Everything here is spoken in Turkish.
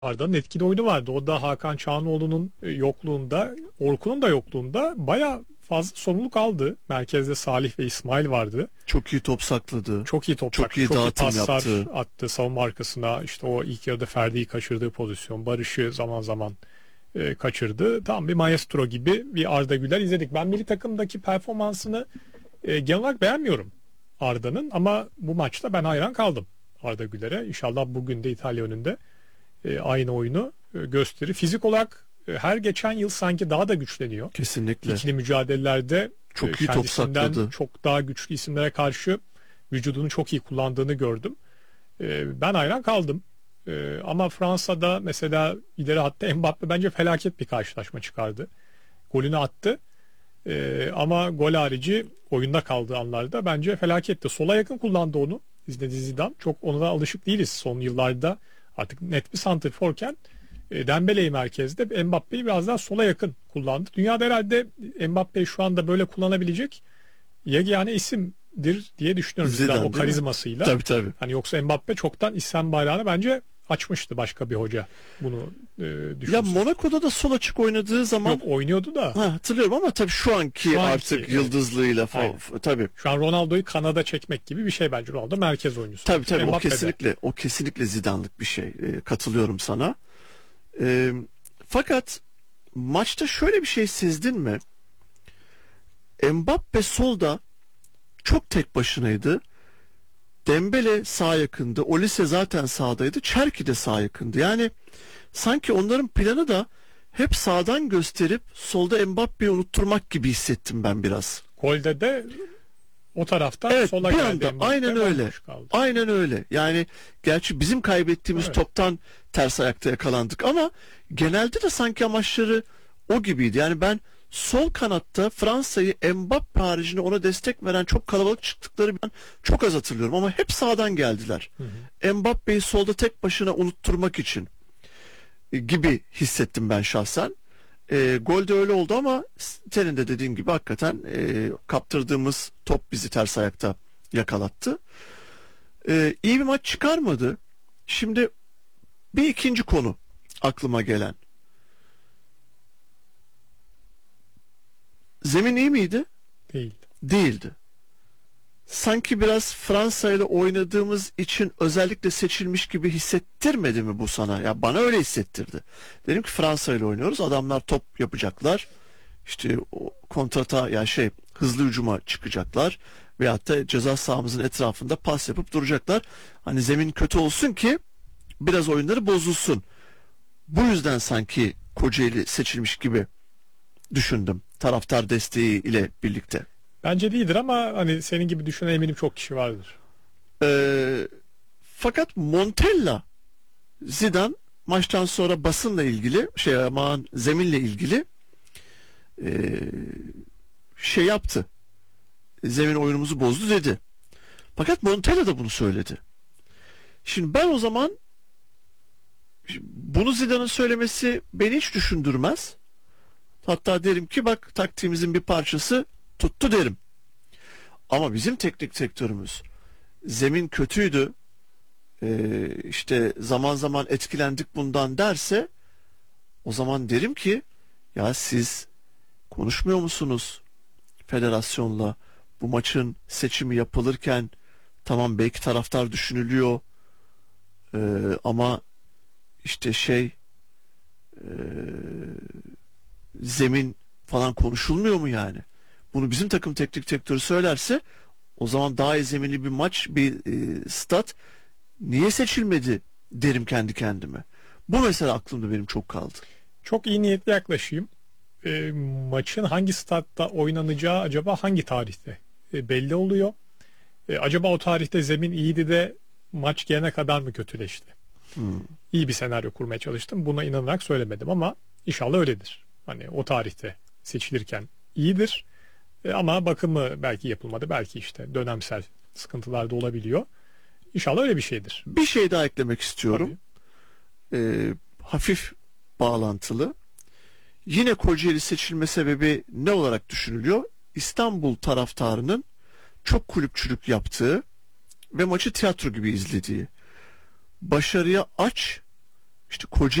Arda'nın etkili oyunu vardı. O da Hakan Çağanoğlu'nun yokluğunda, Orkun'un da yokluğunda bayağı fazla sorumluluk aldı. Merkezde Salih ve İsmail vardı. Çok iyi top sakladı. Çok iyi top Çok sakladı. iyi Çok iyi dağıtım paslar yaptı. attı savunma arkasına. İşte o ilk yarıda Ferdi'yi kaçırdığı pozisyon. Barış'ı zaman zaman kaçırdı. Tam bir maestro gibi bir Arda Güler izledik. Ben milli takımdaki performansını genel olarak beğenmiyorum Arda'nın, ama bu maçta ben hayran kaldım Arda Güler'e. İnşallah bugün de İtalya önünde aynı oyunu gösterir. Fizik olarak her geçen yıl sanki daha da güçleniyor. Kesinlikle. İkili mücadelelerde Çok iyi top kendisinden sakladı. çok daha güçlü isimlere karşı vücudunu çok iyi kullandığını gördüm. Ben hayran kaldım. Ama Fransa'da mesela ileri hatta Mbappe bence felaket bir karşılaşma çıkardı. Golünü attı. Ama gol harici oyunda kaldığı anlarda bence felaketti. Sola yakın kullandı onu. Zinedine Zidane. Çok ona da alışık değiliz son yıllarda. Artık net bir santrforken Dembele'yi merkezde, Mbappe'yi biraz daha sola yakın kullandı. Dünyada herhalde Mbappe'yi şu anda böyle kullanabilecek yegane isimdir diye düşünüyorum. Zidane, O değil mi? karizmasıyla. Tabii tabii. Hani yoksa Mbappe çoktan İslam bayrağını bence açmıştı başka bir hoca. Bunu düşünsün. Ya Monaco'da da sol açık oynadığı zaman Yok, oynuyordu da. hatırlıyorum ama tabii şu anki artık evet. yıldızlığıyla Aynen. tabii. Şu an Ronaldo'yu kanada çekmek gibi bir şey bence. Ronaldo merkez oyuncusu. Tabii Mbappe de. o kesinlikle Zidane'lık bir şey. Katılıyorum sana. Fakat maçta şöyle bir şey sezdin mi? Mbappe solda çok tek başınaydı. Dembele sağ yakındı. Olise zaten sağdaydı. Cherki de sağ yakındı. Yani sanki onların planı da hep sağdan gösterip solda Mbappe'yi unutturmak gibi hissettim ben biraz. Golde de o taraftan Evet, sola bir geldi. anda Mbappe, aynen öyle. bomboş kaldı. Aynen öyle. Yani gerçi bizim kaybettiğimiz Evet. toptan ters ayakta yakalandık ama genelde de sanki amaçları o gibiydi. Yani ben sol kanatta Fransa'yı Mbappe haricinde ona destek veren çok kalabalık çıktıkları ben çok az hatırlıyorum ama hep sağdan geldiler. Mbappe'yi solda tek başına unutturmak için gibi hissettim ben şahsen. Gol de öyle oldu ama senin de dediğin gibi hakikaten kaptırdığımız top bizi ters ayakta yakalattı. İyi bir maç çıkarmadı. Şimdi bir ikinci konu aklıma gelen. Zemin iyi miydi? Değil. Değildi. Sanki biraz Fransa ile oynadığımız için özellikle seçilmiş gibi hissettirmedi mi bu sana? Ya bana öyle hissettirdi. Dedim ki Fransa ile oynuyoruz. Adamlar top yapacaklar. İşte o kontrata ya hızlı hücuma çıkacaklar. Veyahut da ceza sahamızın etrafında pas yapıp duracaklar. Hani zemin kötü olsun ki biraz oyunları bozulsun. Bu yüzden sanki Kocaeli seçilmiş gibi düşündüm. Taraftar desteği ile birlikte. Bence değildir ama hani senin gibi düşünen eminim çok kişi vardır. Fakat Montella Zidane maçtan sonra basınla ilgili zeminle ilgili yaptı. Zemin oyunumuzu bozdu dedi. Fakat Montella da bunu söyledi. Şimdi ben o zaman bunu Zidane'ın söylemesi beni hiç düşündürmez. Hatta derim ki bak taktiğimizin bir parçası tuttu derim. Ama bizim teknik direktörümüz zemin kötüydü. İşte zaman zaman etkilendik bundan derse o zaman derim ki ya siz konuşmuyor musunuz federasyonla bu maçın seçimi yapılırken tamam belki taraftar düşünülüyor ama işte zemin falan konuşulmuyor mu yani? Bunu bizim takım teknik direktörü söylerse o zaman daha iyi zeminli bir maç stat niye seçilmedi derim kendi kendime. Bu mesela aklımda benim çok kaldı. Çok iyi niyetli yaklaşayım. Maçın hangi statta oynanacağı acaba hangi tarihte belli oluyor. Acaba o tarihte zemin iyiydi de maç gelene kadar mı kötüleşti? İyi bir senaryo kurmaya çalıştım. Buna inanarak söylemedim ama inşallah öyledir. Hani o tarihte seçilirken iyidir. Ama bakımı belki yapılmadı. Belki işte dönemsel sıkıntılar da olabiliyor. İnşallah öyle bir şeydir. Bir şey daha eklemek istiyorum. Hafif bağlantılı. Yine Kocaeli seçilme sebebi ne olarak düşünülüyor? İstanbul taraftarının çok kulüpçülük yaptığı ve maçı tiyatro gibi izlediği. Başarıya aç, işte koca